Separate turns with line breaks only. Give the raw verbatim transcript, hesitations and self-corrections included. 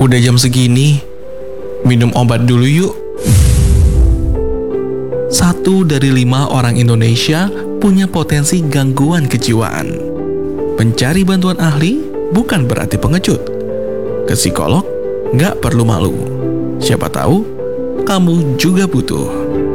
Udah jam segini, minum obat dulu yuk. Satu dari lima orang Indonesia punya potensi gangguan kejiwaan. Mencari bantuan ahli bukan berarti pengecut. Ke psikolog nggak perlu malu. Siapa tahu kamu juga butuh.